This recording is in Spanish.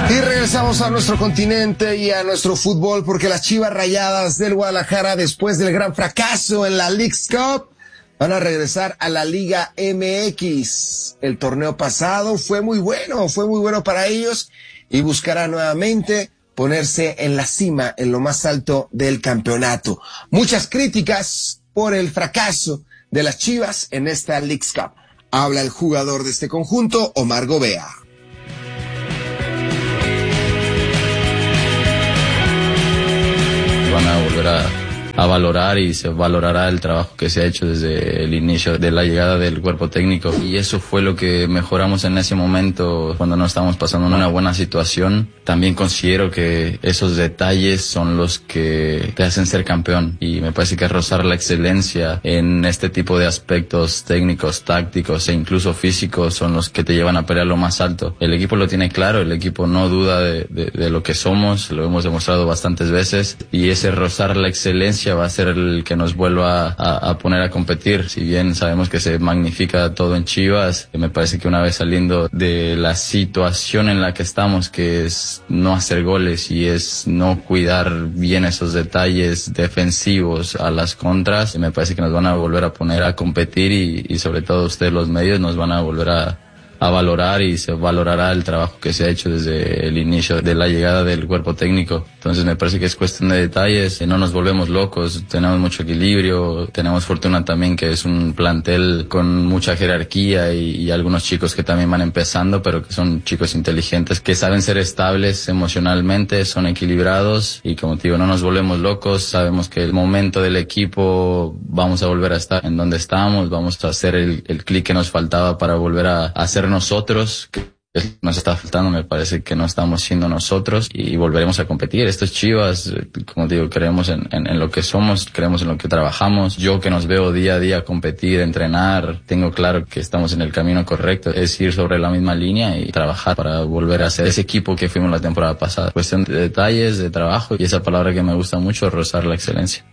Y regresamos a nuestro continente y a nuestro fútbol porque las Chivas Rayadas del Guadalajara, después del gran fracaso en la Leagues Cup, van a regresar a la Liga MX. El torneo pasado fue muy bueno para ellos y buscarán nuevamente ponerse en la cima, en lo más alto del campeonato. Muchas críticas por el fracaso de las Chivas en esta Leagues Cup. Habla el jugador de este conjunto, Omar Gobea. Van a volver a valorar y se valorará el trabajo que se ha hecho desde el inicio de la llegada del cuerpo técnico, y eso fue lo que mejoramos en ese momento cuando no estábamos pasando una buena situación. También considero que esos detalles son los que te hacen ser campeón, y me parece que rozar la excelencia en este tipo de aspectos técnicos, tácticos e incluso físicos son los que te llevan a pelear lo más alto. El equipo lo tiene claro, el equipo no duda de lo que somos, lo hemos demostrado bastantes veces, y ese rozar la excelencia va a ser el que nos vuelva a poner a competir. Si bien sabemos que se magnifica todo en Chivas, me parece que una vez saliendo de la situación en la que estamos, que es no hacer goles y es no cuidar bien esos detalles defensivos a las contras, me parece que nos van a volver a poner a competir y sobre todo ustedes los medios nos van a volver a valorar, y se valorará el trabajo que se ha hecho desde el inicio de la llegada del cuerpo técnico. Entonces me parece que es cuestión de detalles, no nos volvemos locos, tenemos mucho equilibrio, tenemos fortuna también que es un plantel con mucha jerarquía y algunos chicos que también van empezando, pero que son chicos inteligentes, que saben ser estables emocionalmente, son equilibrados, y como te digo, no nos volvemos locos, sabemos que el momento del equipo vamos a volver a estar en donde estábamos, vamos a hacer el clic que nos faltaba para volver a hacer nosotros, que nos está faltando, me parece que no estamos siendo nosotros, y volveremos a competir. Estos Chivas, como digo, creemos en lo que somos, creemos en lo que trabajamos. Yo que nos veo día a día competir, entrenar, tengo claro que estamos en el camino correcto, es ir sobre la misma línea y trabajar para volver a ser ese equipo que fuimos la temporada pasada. Cuestión de detalles, de trabajo, y esa palabra que me gusta mucho, rozar la excelencia.